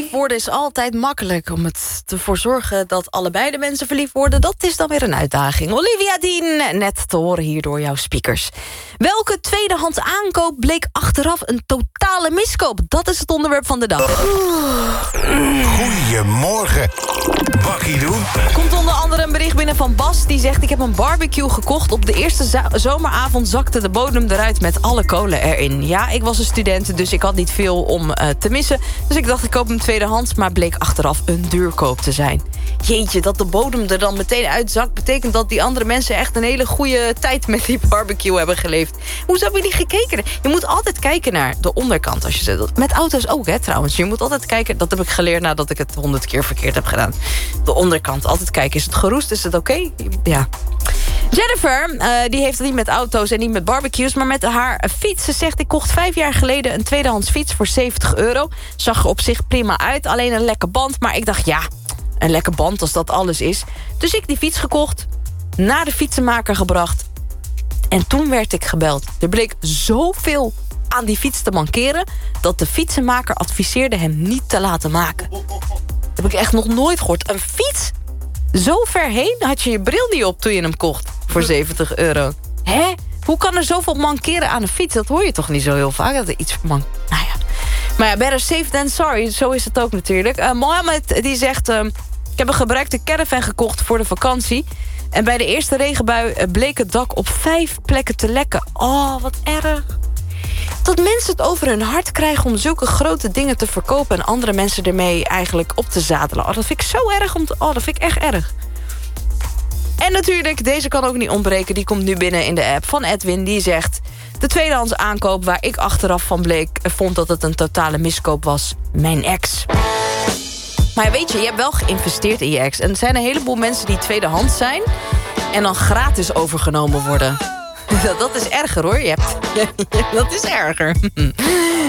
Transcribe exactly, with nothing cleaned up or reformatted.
verliefd worden is altijd makkelijk. Om het ervoor zorgen dat allebei de mensen verliefd worden... dat is dan weer een uitdaging. Olivia Dean, net te horen hier door jouw speakers. Welke tweedehands aankoop bleek achteraf een totale miskoop? Dat is het onderwerp van de dag. Goedemorgen, Bakkie doen. Komt onder andere een bericht binnen van Bas. Die zegt, ik heb een barbecue gekocht. Op de eerste za- zomeravond zakte de bodem eruit met alle kolen erin. Ja, ik was een student, dus ik had niet veel om uh, te missen. Dus ik dacht, ik koop hem tweedehands, maar bleek achteraf een duurkoop te zijn. Jeetje, dat de bodem er dan meteen uitzakt... betekent dat die andere mensen echt een hele goede tijd met die barbecue hebben geleefd. Hoe hebben jullie gekeken? Je moet altijd kijken naar de onderkant. Als je zegt, met auto's ook, hè, trouwens. Je moet altijd kijken, dat heb ik geleerd nadat ik het honderd keer verkeerd heb gedaan. De onderkant, altijd kijken. Is het geroest? Is het oké? Okay? Ja. Jennifer, uh, die heeft het niet met auto's en niet met barbecues... maar met haar fiets. Ze zegt, ik kocht vijf jaar geleden een tweedehands fiets voor zeventig euro. Zag er op zich prima uit, alleen een lekke band. Maar ik dacht, ja, een lekke band als dat alles is. Dus ik die fiets gekocht, naar de fietsenmaker gebracht... en toen werd ik gebeld. Er bleek zoveel aan die fiets te mankeren... dat de fietsenmaker adviseerde hem niet te laten maken. Dat heb ik echt nog nooit gehoord. Een fiets? Zo ver heen had je je bril niet op toen je hem kocht. Voor zeventig euro. Hè? Hoe kan er zoveel mankeren aan een fiets? Dat hoor je toch niet zo heel vaak? Dat er iets man. Nou ja. Maar ja, better safe than sorry. Zo is het ook natuurlijk. Uh, Mohammed die zegt... Uh, ik heb een gebruikte caravan gekocht voor de vakantie... en bij de eerste regenbui bleek het dak op vijf plekken te lekken. Oh, wat erg. Dat mensen het over hun hart krijgen om zulke grote dingen te verkopen... en andere mensen ermee eigenlijk op te zadelen. Oh, dat vind ik zo erg. Om te, oh, dat vind ik echt erg. En natuurlijk, deze kan ook niet ontbreken. Die komt nu binnen in de app van Edwin. Die zegt, de tweedehands aankoop waar ik achteraf van bleek... vond dat het een totale miskoop was. Mijn ex. Maar weet je, je hebt wel geïnvesteerd in je ex. En er zijn een heleboel mensen die tweedehands zijn... en dan gratis overgenomen worden. Dat, dat is erger, hoor. Je hebt, dat is erger.